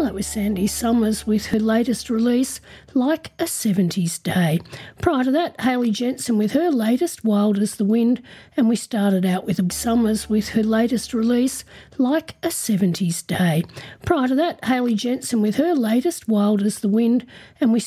that was Sandy Summers with her latest release, Like a 70s Day. Prior to that, Hayley Jensen with her latest, Wild as the Wind, and we started out with Summers with her latest release, Like a 70s Day. Prior to that, Hayley Jensen with her latest, Wild as the Wind, and we